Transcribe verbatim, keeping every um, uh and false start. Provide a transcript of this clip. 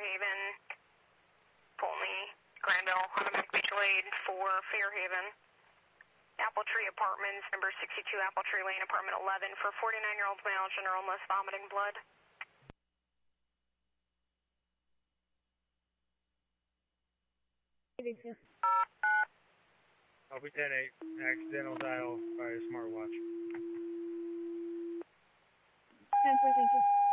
Fairhaven, Polney, Granville, automatic mutual aid for Fairhaven. Apple Tree Apartments, number sixty-two Apple Tree Lane, apartment eleven, for forty-nine-year-old male, general enlist, vomiting blood. Copy ten eight, accidental dial by a smartwatch. ten four, thank you.